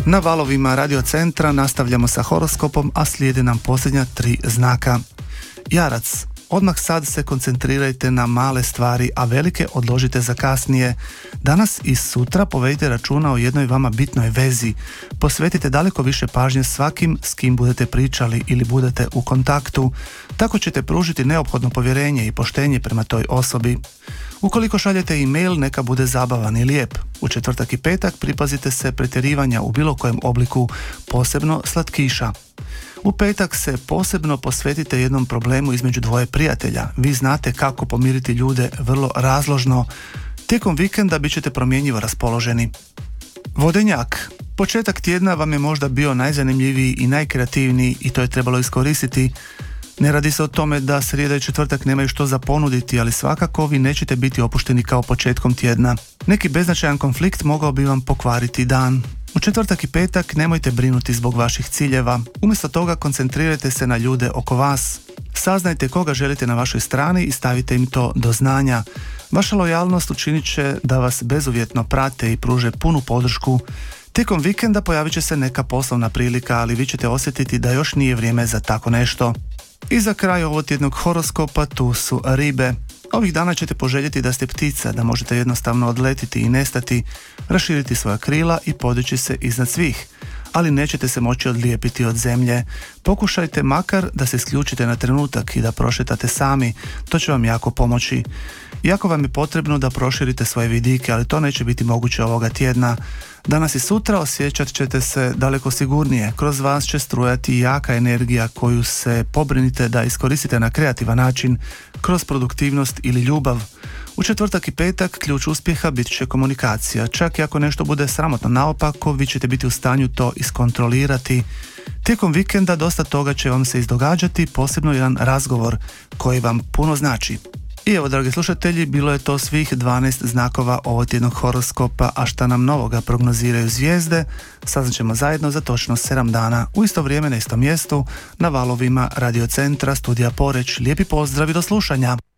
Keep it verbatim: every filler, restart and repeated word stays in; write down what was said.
Na valovima Radio Centra nastavljamo sa horoskopom, a slijede nam posljednja tri znaka. Jarac, odmah sad se koncentrirajte na male stvari, a velike odložite za kasnije. Danas i sutra povedite računa o jednoj vama bitnoj vezi. Posvetite daleko više pažnje svakim s kim budete pričali ili budete u kontaktu. Tako ćete pružiti neophodno povjerenje i poštenje prema toj osobi. Ukoliko šaljete e-mail, neka bude zabavan i lijep. U četvrtak i petak pripazite se pretjerivanja u bilo kojem obliku, posebno slatkiša. U petak se posebno posvetite jednom problemu između dvoje prijatelja. Vi znate kako pomiriti ljude vrlo razložno. Tijekom vikenda bit ćete promjenjivo raspoloženi. Vodenjak, početak tjedna vam je možda bio najzanimljiviji i najkreativniji i to je trebalo iskoristiti. Ne radi se o tome da srijeda i četvrtak nemaju što za ponuditi, ali svakako vi nećete biti opušteni kao početkom tjedna. Neki beznačajan konflikt mogao bi vam pokvariti dan. U četvrtak i petak nemojte brinuti zbog vaših ciljeva. Umjesto toga koncentrirajte se na ljude oko vas. Saznajte koga želite na vašoj strani i stavite im to do znanja. Vaša lojalnost učinit će da vas bezuvjetno prate i pruže punu podršku. Tijekom vikenda pojavit će se neka poslovna prilika, ali vi ćete osjetiti da još nije vrijeme za tako nešto. I za kraj ovog tjednog horoskopa tu su ribe. Ovih dana ćete poželjeti da ste ptica, da možete jednostavno odletiti i nestati, raširiti svoja krila i podići se iznad svih, ali nećete se moći odlijepiti od zemlje. Pokušajte makar da se isključite na trenutak i da prošetate sami, to će vam jako pomoći. Jako vam je potrebno da proširite svoje vidike, ali to neće biti moguće ovoga tjedna. Danas i sutra osjećat ćete se daleko sigurnije, kroz vas će strujati jaka energija koju se pobrinite da iskoristite na kreativan način, kroz produktivnost ili ljubav. U četvrtak i petak ključ uspjeha bit će komunikacija, čak i ako nešto bude sramotno naopako, vi ćete biti u stanju to iskontrolirati. Tijekom vikenda dosta toga će vam se izdogađati, posebno jedan razgovor koji vam puno znači. I evo, dragi slušatelji, bilo je to svih dvanaest znakova ovog tjednog horoskopa, a šta nam novoga prognoziraju zvijezde, saznaćemo zajedno za točno sedam dana, u isto vrijeme na istom mjestu, na valovima Radio Centra, studija Poreć. Lijepi pozdrav i do slušanja!